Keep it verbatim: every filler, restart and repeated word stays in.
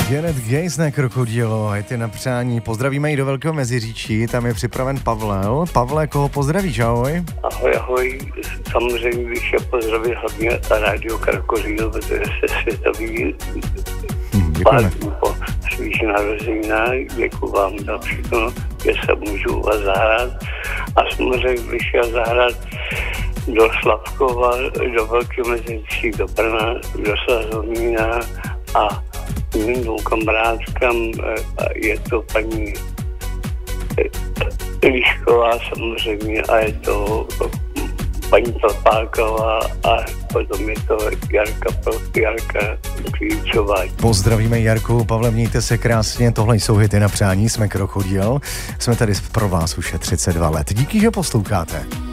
Janet Gaze, Krokodilo, je ty na přání. Pozdravíme ji do Velkého Meziříčí, tam je připraven Pavel. Pavle, koho pozdravíš, ahoj? Ahoj, ahoj. Samozřejmě bych chtěl pozdravit hlavně rádio Krokodilo, protože se světový hm, děkujeme. Po svých narozeninách. Děkuji vám za všechno, že se můžu u vás zahrát. A samozřejmě bych chtěl zahrát do Slavkova, do Velkého Meziříčí, do Brna, do Sazomína a mým dvou kamarádkám je to paní Lišková samozřejmě a je to paní Topáková a potom je to Jarka, Jarka Klíčová. Pozdravíme Jarku, Pavle, mějte se krásně, tohle jsou hity na přání, jsme Krokodil, jsme tady pro vás už třicet dva let. Díky, že posloucháte.